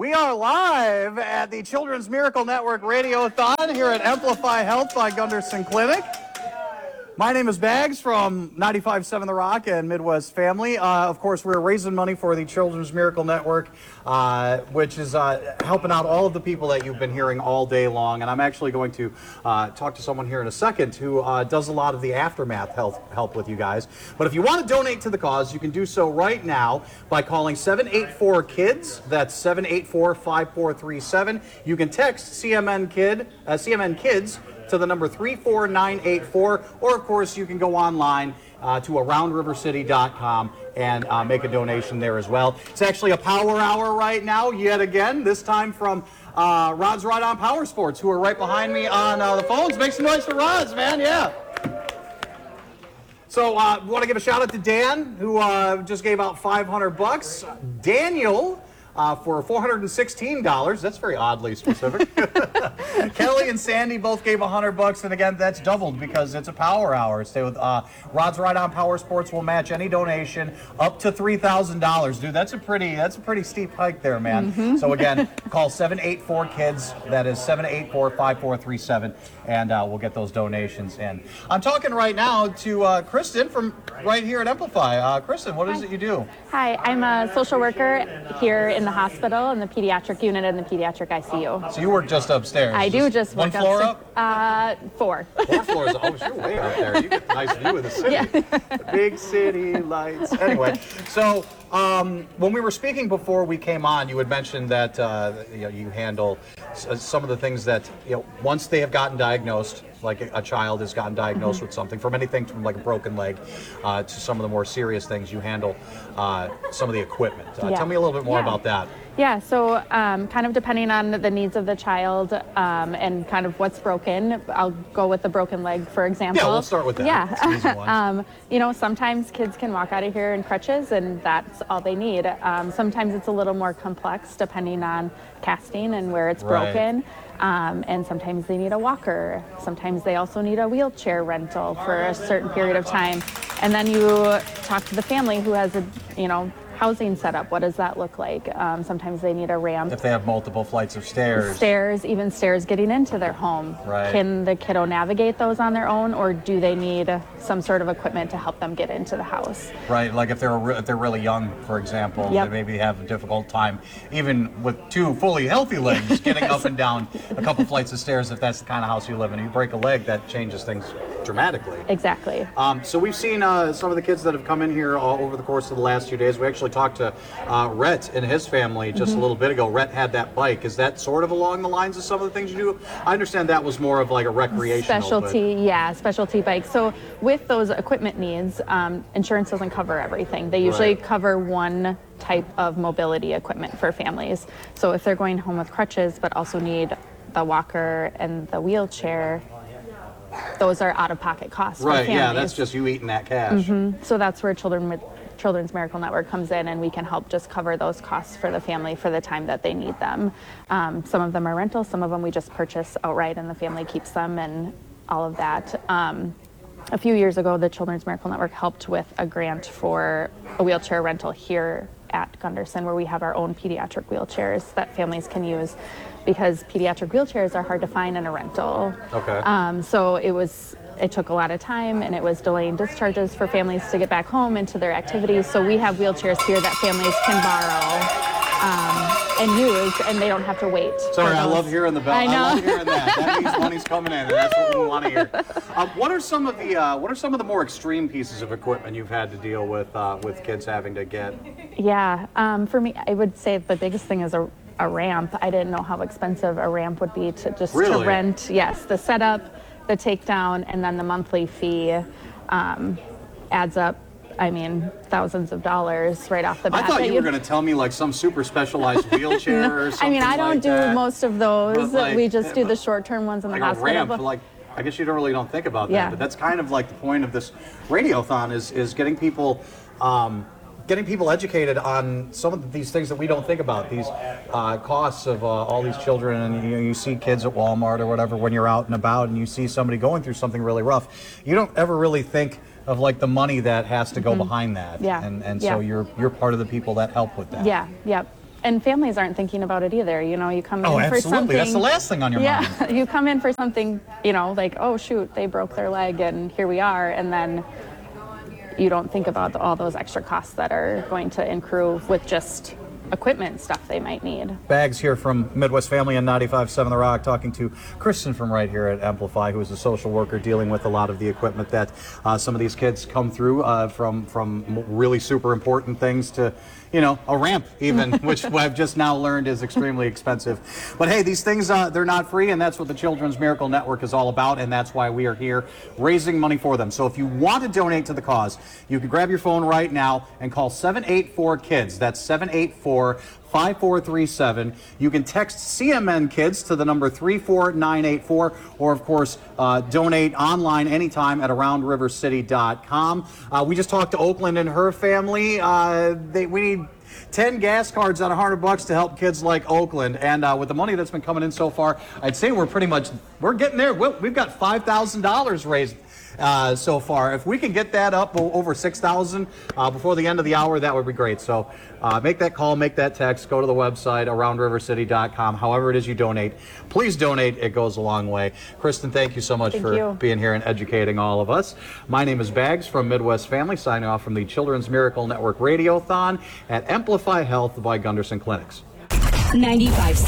We are live at the Children's Miracle Network Radiothon here at Amplify Health by Gunderson Clinic. My name is Bags from 95.7 The Rock and Midwest Family. Of course, we're raising money for the Children's Miracle Network, which is helping out all of the people that you've been hearing all day long. And I'm actually going to talk to someone here in a second who does a lot of the aftermath help with you guys. But if you want to donate to the cause, you can do so right now by calling 784-KIDS. That's 784-5437. You can text CMN Kids to the number 34984, or of course you can go online to aroundrivercity.com and make a donation there as well. It's actually a power hour right now, yet again, this time from Rod's Ride On Power Sports, who are right behind me on the phones. Make some noise for Rod's, man, yeah. So I want to give a shout out to Dan, who just gave out $500. Daniel, for $416. That's very oddly specific. Kelly and Sandy both gave $100, and again, that's doubled because it's a power hour. Stay with Rod's Ride On Power Sports will match any donation up to $3,000. Dude, that's a pretty steep hike there, man. Mm-hmm. So again, call 784-KIDS. That is 784-5437, and we'll get those donations in. I'm talking right now to Kristen from right here at Amplify. Kristen, what is it you do? Hi, I'm a social worker here in the hospital in the pediatric unit in the pediatric ICU. So you work just upstairs? I do just one work floor upstairs. Up? 4. 4 floors. Oh, you're way up there. You get a nice view of the city. Yeah. Big city lights. Anyway, so when we were speaking before we came on, you had mentioned that you handle some of the things that once they have gotten diagnosed, like a child has gotten diagnosed with something, from anything from like a broken leg to some of the more serious things, you handle some of the equipment. Tell me a little bit more about that. Yeah, so kind of depending on the needs of the child and kind of what's broken, I'll go with the broken leg, for example. Yeah, we'll start with that. Yeah. It's an easy one. Sometimes kids can walk out of here in crutches, and that's all they need. Sometimes it's a little more complex depending on casting and where it's broken. And sometimes they need a walker. Sometimes they also need a wheelchair rental for a certain period of time. And then you talk to the family who has a, housing setup. What does that look like? Sometimes they need a ramp. If they have multiple flights of stairs. Even stairs getting into their home. Right. Can the kiddo navigate those on their own, or do they need some sort of equipment to help them get into the house? Right, like if they're really young, for example, Yep. They maybe have a difficult time, even with 2 fully healthy legs, getting up and down a couple flights of stairs if that's the kind of house you live in. You break a leg, that changes things dramatically. Exactly. So we've seen some of the kids that have come in here all over the course of the last few days. We actually talked to Rhett and his family just a little bit ago. Rhett had that bike. Is that sort of along the lines of some of the things you do? I understand that was more of like a recreational. Specialty bike. So with those equipment needs, insurance doesn't cover everything. They usually cover one type of mobility equipment for families. So if they're going home with crutches but also need the walker and the wheelchair, those are out-of-pocket costs for families. Yeah, that's just you eating that cash. Mm-hmm. So that's where Children's Miracle Network comes in, and we can help just cover those costs for the family for the time that they need them. Some of them are rental, some of them we just purchase outright and the family keeps them and all of that. A few years ago, the Children's Miracle Network helped with a grant for a wheelchair rental here at Gunderson, where we have our own pediatric wheelchairs that families can use, because pediatric wheelchairs are hard to find in a rental. Okay. So it took a lot of time, and it was delaying discharges for families to get back home into their activities. So we have wheelchairs here that families can borrow and use, and they don't have to wait. Sorry, I love hearing the bell. I know. I love hearing that. That means money's coming in, and that's what we want to hear. What are some of the more extreme pieces of equipment you've had to deal with kids having to get? Yeah, for me, I would say the biggest thing is a ramp. I didn't know how expensive a ramp would be to rent. Yes, the setup, the takedown, and then the monthly fee adds up. I mean, thousands of dollars right off the bat. I thought you were going to tell me like some super specialized wheelchair no, or something. I mean, I don't do most of those. We just do the short-term ones in the hospital. A ramp, I guess you don't think about that, Yeah. but that's kind of like the point of this radiothon is getting people educated on some of these things that we don't think about, these costs of all these children. And you see kids at Walmart or whatever when you're out and about, and you see somebody going through something really rough. You don't ever really think of like the money that has to go behind that. Yeah. And so you're part of the people that help with that. Yeah. Yep. And families aren't thinking about it either. You know, you come in Oh, for absolutely. something. That's the last thing on your mind. Yeah, you come in for something, you know, like, oh shoot, they broke their leg and here we are. And then you don't think about all those extra costs that are going to accrue with just equipment stuff they might need. Bags here from Midwest Family and 95.7 The Rock, talking to Kristen from right here at Amplify, who is a social worker dealing with a lot of the equipment that some of these kids come through, from really super important things to, you know, a ramp even, which I've just now learned is extremely expensive. But hey, these things, they're not free, and that's what the Children's Miracle Network is all about, and that's why we are here raising money for them. So if you want to donate to the cause, you can grab your phone right now and call 784-KIDS. That's 784-5437. You can text CMN Kids to the number 34984, or of course, donate online anytime at AroundRiverCity.com. We just talked to Oakland and her family. We need 10 gas cards on $100 to help kids like Oakland. And with the money that's been coming in so far, I'd say we're getting there. We've got $5,000 raised so far. If we can get that up over $6,000 before the end of the hour, that would be great. So make that call, make that text, go to the website, AroundRiverCity.com. However it is you donate, please donate. It goes a long way. Kristen, thank you so much for being here and educating all of us. My name is Bags from Midwest Family, signing off from the Children's Miracle Network Radiothon at Amplify Health by Gunderson Clinics. 95.